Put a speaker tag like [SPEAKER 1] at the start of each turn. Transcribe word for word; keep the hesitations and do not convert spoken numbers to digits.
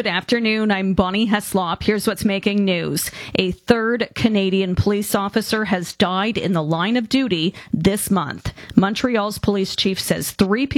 [SPEAKER 1] Good afternoon. I'm Bonnie Heslop. Here's what's making news. A third Canadian police officer has died in the line of duty this month. Montreal's police chief says three people